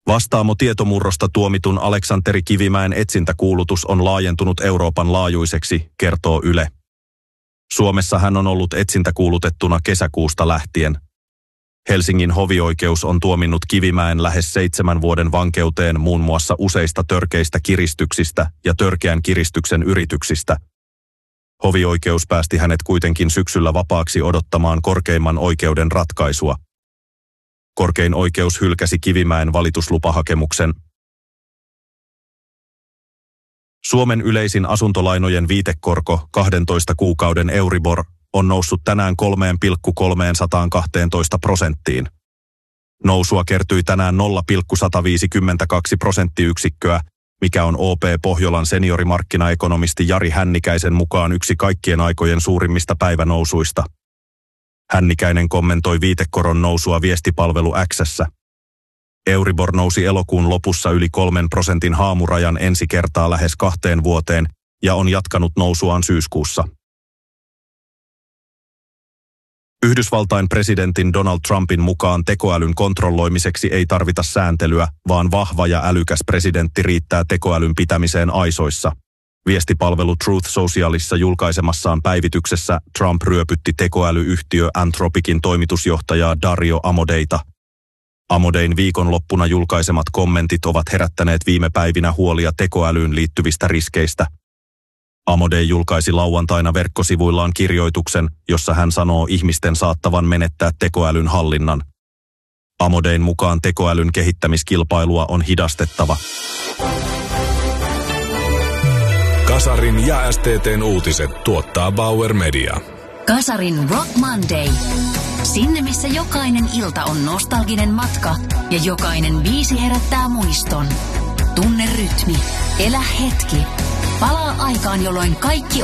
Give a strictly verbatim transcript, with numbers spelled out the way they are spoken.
Vastaamo tietomurrosta tuomitun Aleksanteri Kivimäen etsintäkuulutus on laajentunut Euroopan laajuiseksi, kertoo Yle. Suomessa hän on ollut etsintäkuulutettuna kesäkuusta lähtien. Helsingin hovioikeus on tuominnut Kivimäen lähes seitsemän vuoden vankeuteen muun muassa useista törkeistä kiristyksistä ja törkeän kiristyksen yrityksistä. Hovioikeus päästi hänet kuitenkin syksyllä vapaaksi odottamaan korkeimman oikeuden ratkaisua. Korkein oikeus hylkäsi Kivimäen valituslupahakemuksen. Suomen yleisin asuntolainojen viitekorko, kahdentoista kuukauden Euribor, on noussut tänään kolme pilkku kolmesataakaksitoista prosenttiin. Nousua kertyi tänään nolla pilkku sata viisikymmentäkaksi prosenttiyksikköä, mikä on O P Pohjolan seniorimarkkinaekonomisti Jari Hännikäisen mukaan yksi kaikkien aikojen suurimmista päivänousuista. Hännikäinen kommentoi viitekoron nousua viestipalvelu X:ssä. Euribor nousi elokuun lopussa yli kolmen prosentin haamurajan ensi kertaa lähes kahteen vuoteen ja on jatkanut nousuaan syyskuussa. Yhdysvaltain presidentin Donald Trumpin mukaan tekoälyn kontrolloimiseksi ei tarvita sääntelyä, vaan vahva ja älykäs presidentti riittää tekoälyn pitämiseen aisoissa. Viestipalvelu Truth Socialissa julkaisemassaan päivityksessä Trump ryöpytti tekoälyyhtiö Anthropicin toimitusjohtajaa Dario Amodeita. Amodein viikonloppuna julkaisemat kommentit ovat herättäneet viime päivinä huolia tekoälyyn liittyvistä riskeistä. Amodei julkaisi lauantaina verkkosivuillaan kirjoituksen, jossa hän sanoo ihmisten saattavan menettää tekoälyn hallinnan. Amodein mukaan tekoälyn kehittämiskilpailua on hidastettava. Kasarin ja S T T:n uutiset tuottaa Bauer Media. Kasarin Rock Monday. Sinne, missä jokainen ilta on nostalginen matka ja jokainen biisi herättää muiston. Tunne rytmi. Elä hetki. Palaa aikaan, jolloin kaikki